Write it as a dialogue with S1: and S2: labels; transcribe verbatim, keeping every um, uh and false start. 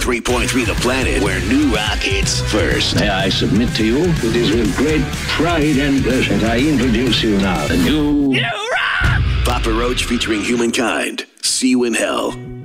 S1: three point three The Planet, where new rock hits first.
S2: May I submit to you, it is with great pride and pleasure that I introduce you now, the new...
S1: New rock! Papa Roach featuring Humankind. See you in hell.